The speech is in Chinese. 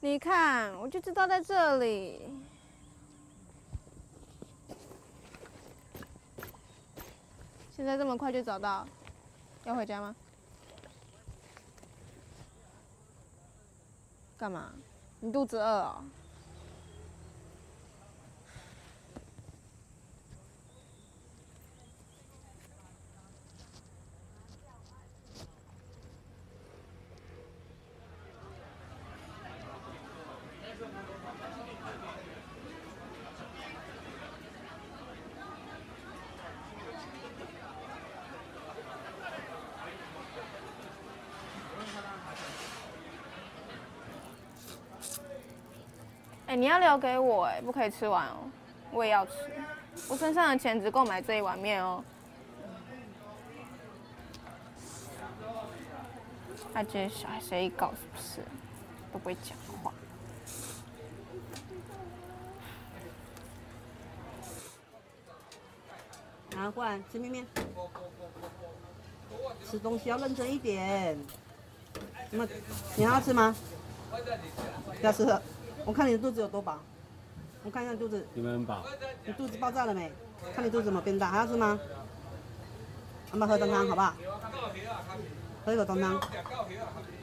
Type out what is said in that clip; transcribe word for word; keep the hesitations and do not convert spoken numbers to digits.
你看，我就知道在这里。现在这么快就找到，要回家吗？干嘛？你肚子饿哦？哎、欸，你要留给我哎、欸，不可以吃完哦，我也要吃。我身上的钱只够买这一碗面哦。他这些小孩谁搞是不是？都不会讲话。 拿过来吃面面。吃东西要认真一点。那你还要吃吗？不要吃了。我看你的肚子有多饱。我看一下你肚子。 有没有很饱？ 你肚子爆炸了没？看你肚子怎么变大，还要吃吗？要不要喝汤汤，好不好？喝一口汤汤。